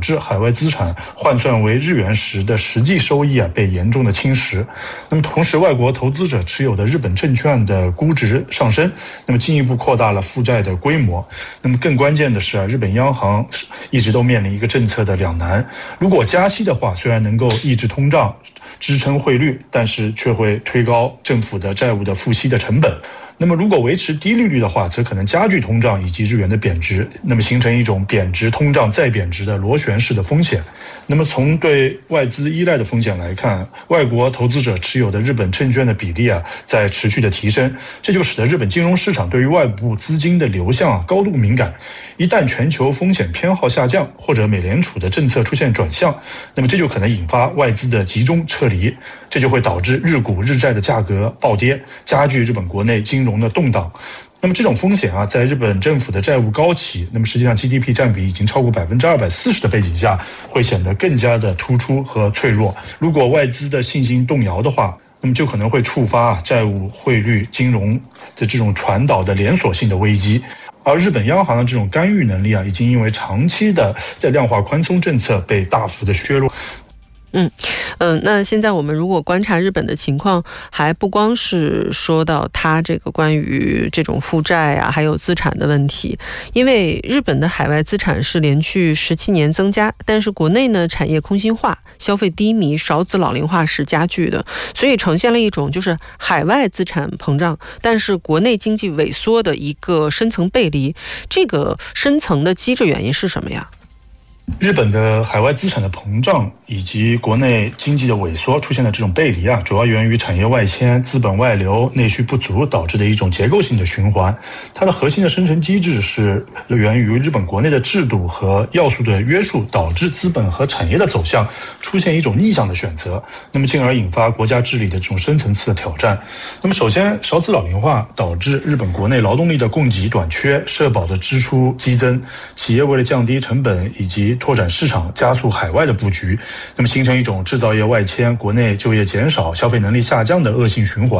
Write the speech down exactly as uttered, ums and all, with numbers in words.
致海外资产换算为日元时的实际收益啊被严重的侵蚀。那么同时，外国投资者持有的日本证券的估值上升，那么进一步扩大了负债的规模。那么更关键的是啊，日本央行一直都面临一个政策的两难。如果加息的话，虽然能够抑制通胀、支撑汇率，但是却会推高政府的债务的付息的成本。那么如果维持低利率的话，则可能加剧通胀以及日元的贬值，那么形成一种贬值通胀再贬值的螺旋式的风险。那么从对外资依赖的风险来看，外国投资者持有的日本证券的比例啊在持续的提升，这就使得日本金融市场对于外部资金的流向啊高度敏感。一旦全球风险偏好下降，或者美联储的政策出现转向，那么这就可能引发外资的集中撤离，这就会导致日股日债的价格暴跌，加剧日本国内金融的动荡。那么这种风险啊，在日本政府的债务高企，那么实际上 G D P 占比已经超过百分之二百四十的背景下，会显得更加的突出和脆弱。如果外资的信心动摇的话，那么就可能会触发债务、汇率、金融的这种传导的连锁性的危机。而日本央行的这种干预能力啊，已经因为长期的在量化宽松政策被大幅的削弱。 嗯，呃，那现在我们如果观察日本的情况，还不光是说到它这个关于这种负债啊，还有资产的问题。因为日本的海外资产是连续十七年增加，但是国内呢产业空心化、消费低迷、少子老龄化是加剧的，所以呈现了一种就是海外资产膨胀，但是国内经济萎缩的一个深层背离。这个深层的机制原因是什么呀？ 日本的海外资产的膨胀以及国内经济的萎缩出现的这种背离啊，主要源于产业外迁、资本外流、内需不足导致的一种结构性的循环。它的核心的生成机制是源于日本国内的制度和要素的约束，导致资本和产业的走向出现一种逆向的选择，那么进而引发国家治理的这种深层次的挑战。那么首先，少子老龄化导致日本国内劳动力的供给短缺，社保的支出激增，企业为了降低成本以及拓展市场，加速海外的布局，那么形成一种制造业外迁、国内就业减少、消费能力下降的恶性循环。